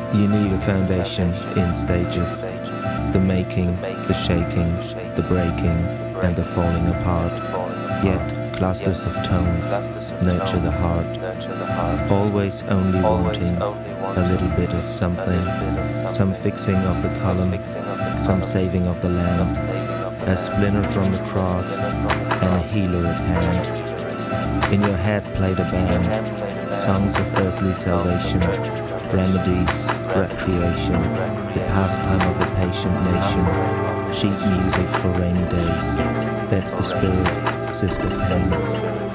You need a foundation in stages, the making, the shaking, the breaking, and the falling apart. Yet clusters of tones nurture the heart, always only wanting a little bit of something, some fixing of the column, some saving of the lamb, a splinter from the cross, and a healer at hand. In your head played a band, songs of earthly salvation, remedies, recreation, the pastime of a patient nation, sheet music for rainy days. That's the spirit, Sister Pain.